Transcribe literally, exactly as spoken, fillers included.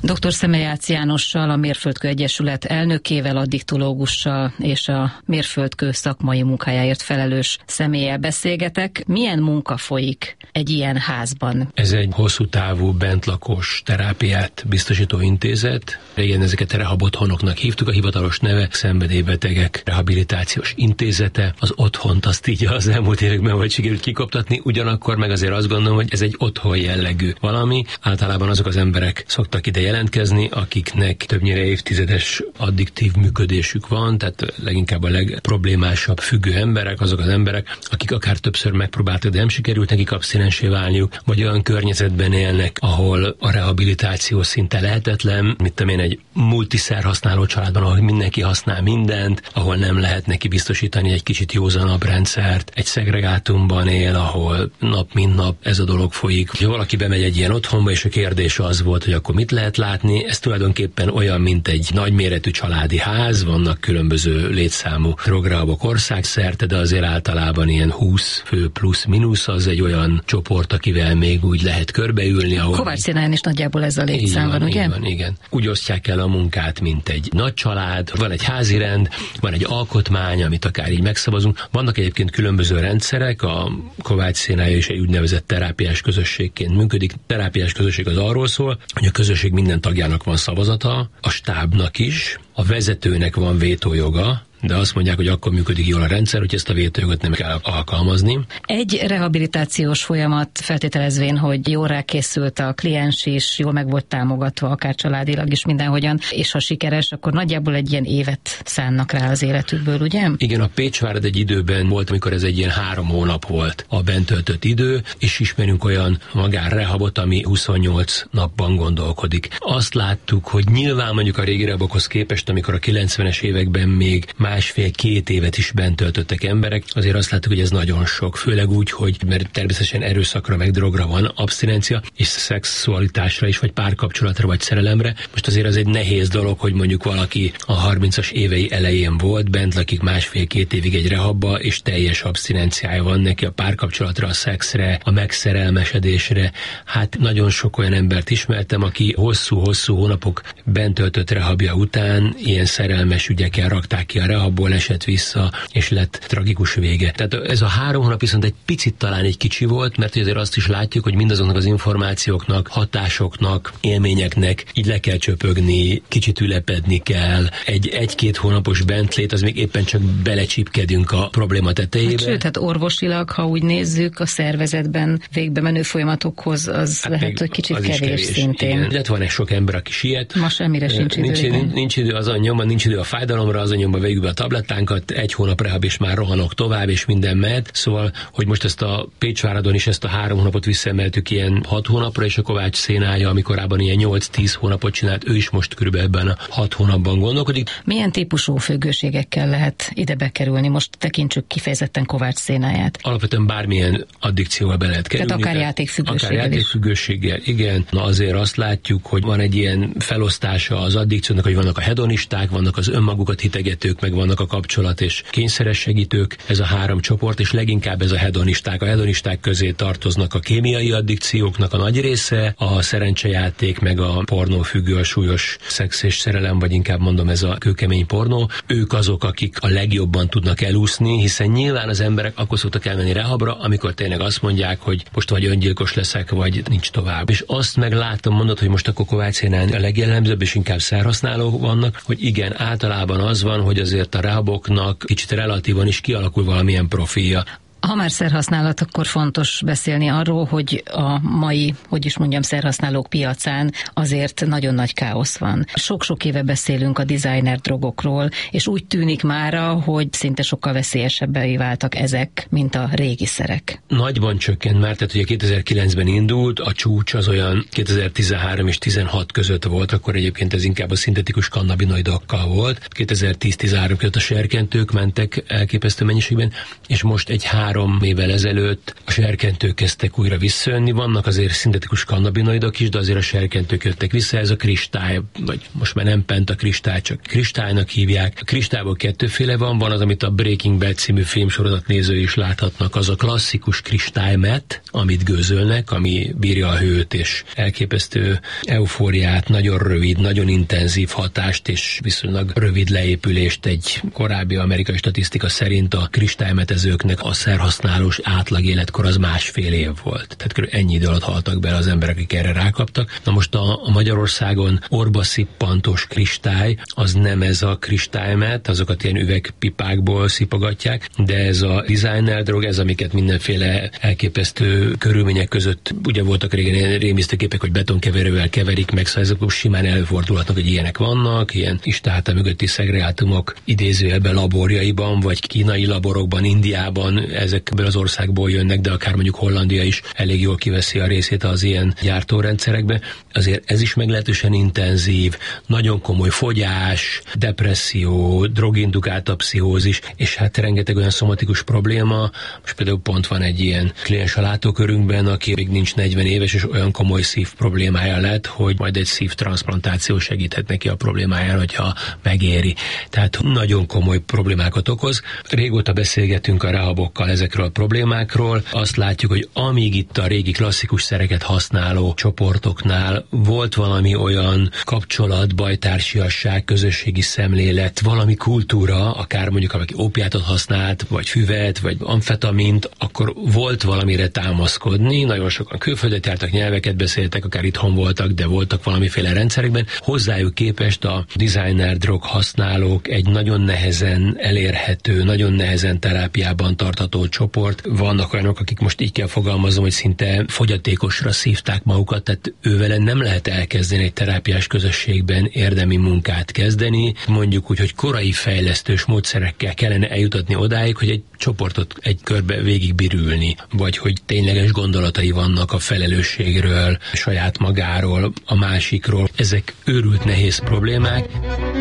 doktor Szemejács Jánossal, a Mérföldkő Egyesület elnökével, addiktológussal és a Mérföldkő szakmai munkájáért felelős személlyel beszélgetek. Milyen munka folyik egy ilyen házban? Ez egy hosszú távú bentlakos terápiát biztosító intézet. Régen ezeket rehabotthonoknak hívtuk, a hivatalos neve Szenvedélybetegek Rehabilitációs Intézete. Az otthont azt így az elmúlt években volt sikerült kikoptatni, ugyanakkor meg azért azt gondolom, hogy ez egy otthon jellegű valami. Általában azok az emberek szoktak ide jelentkezni, akiknek többnyire évtizedes addiktív működésük van, tehát leginkább a legproblémásabb függő emberek, azok az emberek, akik akár többször megpróbáltak, de nem sikerült nekik abszinenssé válniuk, vagy olyan környezetben élnek, ahol a rehabilitáció szinte lehetetlen, mit tudom én, egy multiszerhasználó családban, ahol mindenki használ mindent, ahol nem lehet neki biztosítani egy kicsit józanabb rendszert, egy szegregátumban él, ahol nap mint nap ez a dolog folyik. Ha valaki bemegy egy ilyen otthonba, és a kérdés az volt, hogy akkor mit lehet látni, ez tulajdonképpen olyan, mint egy nagyméretű családi ház, vannak különböző létszámú drogrehabok országszerte, de azért általában ilyen húsz fő plusz-minusz, az egy olyan csoport, akivel még úgy lehet körbeülni. Ahol Kovács Szénáján is nagyjából ez a létszám van, van, ugye? Van, igen. Úgy osztják el a munkát, mint egy nagy család, van egy házirend, van egy alkotmány, amit akár így megszavazunk. Vannak egyébként különböző rendszerek, a Kovács Szénája is egy úgynevezett terápiás közösségként működik. Terápiás közösség az arról szól, hogy a közösség minden tagjának van szavazata, a stábnak is, a vezetőnek van vétójoga, de azt mondják, hogy akkor működik jól a rendszer, hogy ezt a vétójogot nem kell alkalmazni. Egy rehabilitációs folyamat feltételezvén, hogy jól rákészült a kliens is, jól meg volt támogatva, akár családilag is mindenhogyan, és ha sikeres, akkor nagyjából egy ilyen évet szánnak rá az életükből, ugye? Igen, a Pécsvárad egy időben volt, amikor ez egy ilyen három hónap volt a bent töltött idő, és ismerünk olyan magánrehabot, ami huszonnyolc napban gondolkodik. Azt láttuk, hogy nyilván mondjuk a régi rehabokhoz képest, amikor a kilencvenes években még másfél-két évet is bent töltöttek emberek, azért azt láttuk, hogy ez nagyon sok, főleg úgy, hogy mert természetesen erőszakra meg drogra van abszinencia, és szexualitásra is, vagy párkapcsolatra, vagy szerelemre. Most azért az egy nehéz dolog, hogy mondjuk valaki a harmincas évei elején volt bent, lakik másfél-két évig egy rehabba, és teljes abszinenciája van neki a párkapcsolatra, a szexre, a megszerelmesedésre. Hát nagyon sok olyan embert ismertem, aki hosszú-hosszú hónapok bent töltött rehabja után ilyen szerelmes ügyekkel rakták ki a rehabból, esett vissza, és lett tragikus vége. Tehát ez a három hónap viszont egy picit talán egy kicsi volt, mert azért azt is látjuk, hogy mindazoknak az információknak, hatásoknak, élményeknek így le kell csöpögni, kicsit ülepedni kell. Egy egy-két hónapos bentlét, az még éppen csak belecsipkedünk a probléma tetejébe. Hát, sőt, hát orvosilag, ha úgy nézzük, a szervezetben végbe menő folyamatokhoz, az hát lehet, hogy kicsit kevés, kevés szintén. Igen. De van egy sok ember, aki siet. Ma semmire sincs idő. Nincs, nincs, nincs idő az anyomban, nincs idő a fájdalomra, az anyomban vegyük be a tablettánkat, egy hónap rehab, és már rohanok tovább, és minden mehet. Szóval, hogy most ezt a Pécsváradon is ezt a három hónapot visszaemeltük ilyen hat hónapra, és a Kovács Szénája, ami korábban ilyen nyolc-tíz hónapot csinált, ő is most körülbelül ebben a hat hónapban gondolkodik. Milyen típusú függőségekkel lehet ide bekerülni? Most tekintsük kifejezetten Kovács Szénáját. Alapvetően bármilyen addikcióval be lehet kerülni. Tehát akár játékfüggőséggel. Akár játékfüggőséggel, igen. Na azért azt látjuk, hogy van egy ilyen felosztása az addikciónak, hogy vannak a hedonisták, vannak az önmagukat hitegetők, meg vannak a kapcsolat és kényszeres segítők, ez a három csoport, és leginkább ez a hedonisták. A hedonisták közé tartoznak a kémiai addikcióknak a nagy része, a szerencsejáték, meg a pornófüggő, a súlyos szex és szerelem, vagy inkább mondom ez a kőkemény pornó. Ők azok, akik a legjobban tudnak elúszni, hiszen nyilván az emberek akkor szoktak elmenni rehabra, amikor tényleg azt mondják, hogy most vagy öngyilkos leszek, vagy nincs tovább. És azt meg látom, mondod, hogy most akkor Kovács Szénán a legjellemzőbb, és inkább szerhasználók vannak, hogy igen, általában az van, hogy azért a rehaboknak kicsit relatívan is kialakul valamilyen profilja. Ha már szerhasználat, akkor fontos beszélni arról, hogy a mai, hogy is mondjam, szerhasználók piacán azért nagyon nagy káosz van. Sok-sok éve beszélünk a designer drogokról, és úgy tűnik mára, hogy szinte sokkal veszélyesebbé váltak ezek, mint a régi szerek. Nagyban csökkent már, tehát ugye kétezer-kilencben indult, a csúcs az olyan kétezer-tizenhárom és tizenhat között volt, akkor egyébként ez inkább a szintetikus kannabinoidokkal volt. kétezer-tíz-tizenhárom között a serkentők mentek elképesztő mennyiségben, és most egy három három évvel ezelőtt a serkentők kezdtek újra visszajönni, vannak azért szintetikus kannabinoidok is, de azért a serkentők jöttek vissza, ez a kristály, vagy most már nem pentakristály, csak kristálynak hívják. A kristályból kettőféle van, van az, amit a Breaking Bad című filmsorozat nézői is láthatnak, az a klasszikus kristálymet, amit gőzölnek, ami bírja a hőt és elképesztő eufóriát, nagyon rövid, nagyon intenzív hatást és viszonylag rövid leépülést. Egy korábbi amerikai statisztika szerint a kristálymetezőknek a szerhasználós átlag életkor az másfél év volt. Tehát kb. Ennyi idő alatt haltak bele az emberek, akik erre rákaptak. Na most a, a Magyarországon orba szippantos kristály, az nem ez a kristálymet, azokat ilyen üvegpipákból szipogatják, de ez a designer drog, ez amiket mindenféle elképesztő körülmények között, ugye voltak régen ilyen rémisztő képek, hogy betonkeverővel keverik meg, szóval ezek simán előfordulhatnak, hogy ilyenek vannak, ilyen istálta mögötti szegregátumok idézőjelben laborjaiban, vagy kínai laborokban, Indiában, ezekből az országból jönnek, de akár mondjuk Hollandia is elég jól kiveszi a részét az ilyen gyártórendszerekbe. Azért ez is meglehetősen intenzív, nagyon komoly fogyás, depresszió, drogindukálta pszichózis, és hát rengeteg olyan szomatikus probléma. Most például pont van egy ilyen kliens a látókörünkben, aki még nincs negyven éves, és olyan komoly szív problémája lett, hogy majd egy szívtranszplantáció segíthet neki a problémáján, hogyha megéri. Tehát nagyon komoly problémákat okoz. Régóta beszélgetünk a rehabokkal ezekről a problémákról. Azt látjuk, hogy amíg itt a régi klasszikus szereket használó csoportoknál volt valami olyan kapcsolat, bajtársiasság, közösségi szemlélet, valami kultúra, akár mondjuk aki ópiátot használt, vagy füvet, vagy amfetamint, akkor volt valamire támaszkodni. Nagyon sokan külföldet jártak, nyelveket beszéltek, akár itthon voltak, de voltak valamiféle rendszerekben. Hozzájuk képest a designer drog használók egy nagyon nehezen elérhető, nagyon nehezen terápiában tartható csoport. Vannak olyanok, akik most így kell fogalmazom, hogy szinte fogyatékosra szívták magukat, tehát ővele nem lehet elkezdeni egy terápiás közösségben érdemi munkát kezdeni. Mondjuk úgy, hogy korai fejlesztős módszerekkel kellene eljutatni odáig, hogy egy csoportot egy körbe végigbirülni, vagy hogy tényleges gondolatai vannak a felelősségről, saját magáról, a másikról. Ezek őrült nehéz problémák.